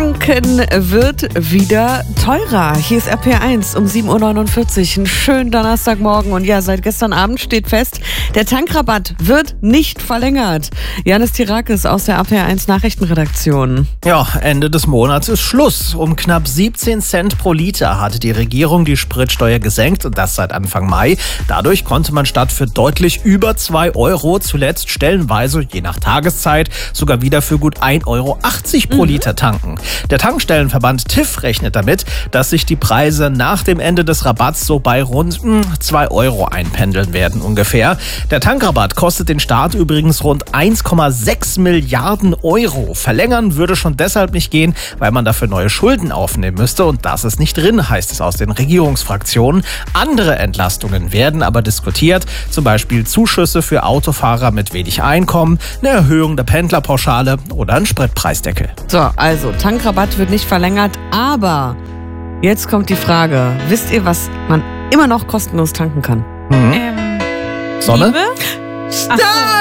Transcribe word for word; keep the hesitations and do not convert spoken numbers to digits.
Tanken wird wieder teurer. Hier ist R P R eins um sieben Uhr neunundvierzig. Einen schönen Donnerstagmorgen. Und ja, seit gestern Abend steht fest, der Tankrabatt wird nicht verlängert. Janis Tirakis aus der R P R eins Nachrichtenredaktion. Ja, Ende des Monats ist Schluss. Um knapp siebzehn Cent pro Liter hatte die Regierung die Spritsteuer gesenkt und das seit Anfang Mai. Dadurch konnte man statt für deutlich über zwei Euro zuletzt stellenweise, je nach Tageszeit, sogar wieder für gut ein Euro achtzig pro Liter tanken. Der Tankstellenverband T I F rechnet damit, dass sich die Preise nach dem Ende des Rabatts so bei rund mh, zwei Euro einpendeln werden ungefähr. Der Tankrabatt kostet den Staat übrigens rund eins Komma sechs Milliarden Euro. Verlängern würde schon deshalb nicht gehen, weil man dafür neue Schulden aufnehmen müsste und das ist nicht drin, heißt es aus den Regierungsfraktionen. Andere Entlastungen werden aber diskutiert, zum Beispiel Zuschüsse für Autofahrer mit wenig Einkommen, eine Erhöhung der Pendlerpauschale oder ein Spritpreisdeckel. So, also Tankrabatt wird nicht verlängert, aber jetzt kommt die Frage, wisst ihr, was man immer noch kostenlos tanken kann? Mhm. Ähm, Sonne? Liebe? Stop!